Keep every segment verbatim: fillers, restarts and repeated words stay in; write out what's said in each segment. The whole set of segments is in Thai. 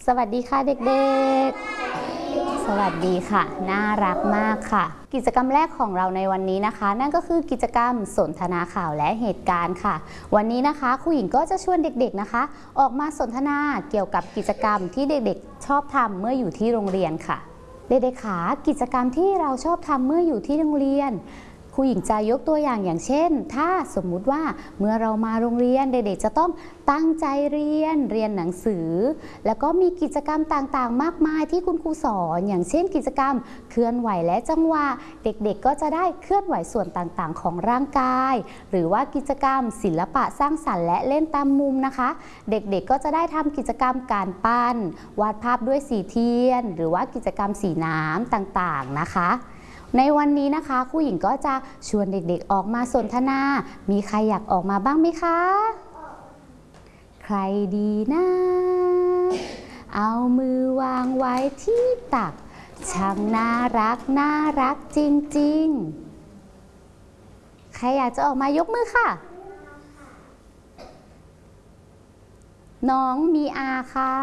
สวัสดีค่ะเด็กๆสวัสดีค่ะน่ารักมากค่ะกิจกรรมแรกของเราในวันนี้นะคะนั่นก็คือกิจกรรมสนทนาข่าวและเหตุการณ์ค่ะวันนี้นะคะครูหญิงก็จะชวนเด็กๆนะคะออกมาสนทนาเกี่ยวกับกิจกรรมที่เด็กๆชอบทำเมื่ออยู่ที่โรงเรียนค่ะเด็กๆค่ะกิจกรรมที่เราชอบทำเมื่ออยู่ที่โรงเรียนครูหญิงจะยกตัวอย่างอย่างเช่นถ้าสมมุติว่าเมื่อเรามาโรงเรียนเด็กๆจะต้องตั้งใจเรียนเรียนหนังสือแล้วก็มีกิจกรรมต่างๆมากมายที่คุณครูสอนอย่างเช่นกิจกรรมเคลื่อนไหวและจังหวะเด็กๆก็จะได้เคลื่อนไหวส่วนต่างๆของร่างกายหรือว่ากิจกรรมศิลปะสร้างสรรค์และเล่นตามมุมนะคะเด็กๆก็จะได้ทำกิจกรรมการปั้นวาดภาพด้วยสีเทียนหรือว่ากิจกรรมสีน้ำต่างๆนะคะในวันนี้นะคะครูหญิงก็จะชวนเด็กๆออกมาสนทนามีใครอยากออกมาบ้างไหมคะใครดีนะเอามือวางไว้ที่ตักช่างน่ารักน่ารักจริงๆใครอยากจะออกมายกมือค่ะน้องมีอาค่ะ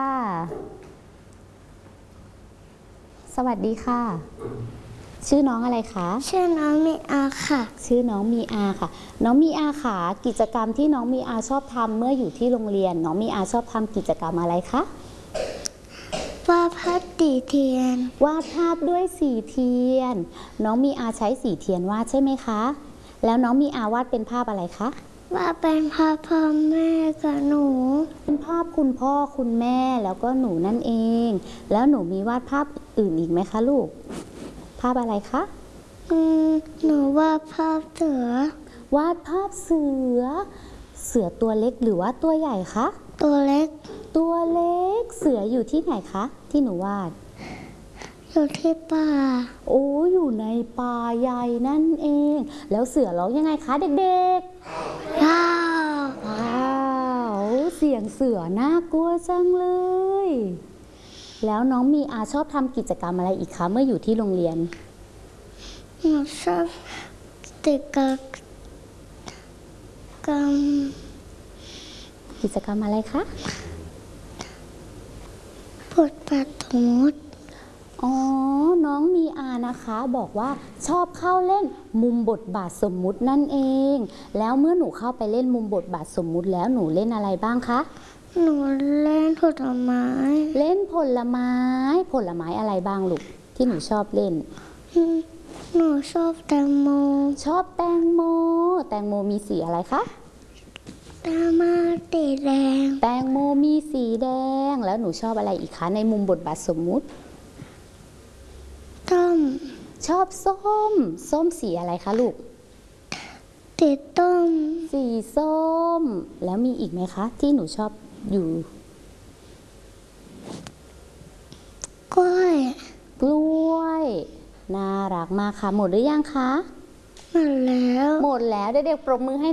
สวัสดีค่ะชื่อน้องอะไรคะชื่อน้องมีอาค่ะชื่อน้องมีอาค่ะน้องมีอาค่ะกิจกรรมที่น้องมีอาชอบทำเมื่ออยู่ที่โรงเรียนน้องมีอาชอบทำกิจกรรมอะไรคะวาดภาพสีเทียนวาดภาพด้วยสีเทียนน้องมีอาใช้สีเทียนวาดใช่ไหมคะแล้วน้องมีอาวาดเป็นภาพอะไรคะวาดเป็นภาพพ่อแม่กับหนูเป็นภาพคุณพ่อคุณแม่แล้วก็หนูนั่นเองแล้วหนูมีวาดภาพอื่นอีกไหมคะลูกภาพอะไรคะอืมหนูวาดภาพเสือวาดภาพเสือเสือตัวเล็กหรือว่าตัวใหญ่คะตัวเล็กตัวเล็กเสืออยู่ที่ไหนคะที่หนูวาดอยู่ที่ป่าโอ้อยู่ในป่าใหญ่นั่นเองแล้วเสือร้องยังไงคะเด็กๆว้าวว้าวเสียงเสือน่ากลัวจังเลยแล้วน้องมีอาชอบทำกิจกรรมอะไรอีกคะเมื่ออยู่ที่โรงเรียนหนูชอบกิจกรรมกิจกรรมอะไรคะบทบาทสมมุติอ๋อน้องมีอานะคะบอกว่าชอบเข้าเล่นมุมบทบาทสมมุตินั่นเองแล้วเมื่อหนูเข้าไปเล่นมุมบทบาทสมมุติแล้วหนูเล่นอะไรบ้างคะหนูเล่นผลไม้เล่นผลไม้ผลไม้อะไรบ้างลูกที่หนูชอบเล่นหนูชอบแตงโมชอบแตงโมแตงโมมีสีอะไรคะแตงโมสีแดงแตงโมมีสีแดงแล้วหนูชอบอะไรอีกคะในมุมบทบาทสมมุติส้มชอบส้มส้มสีอะไรคะลูกสีส้มสีส้มแล้วมีอีกไหมคะที่หนูชอบอยู่กล้วยกล้วยน่ารักมากค่ะหมดหรือยังคะหมดแล้วหมดแล้วเด็กๆปรบมือให้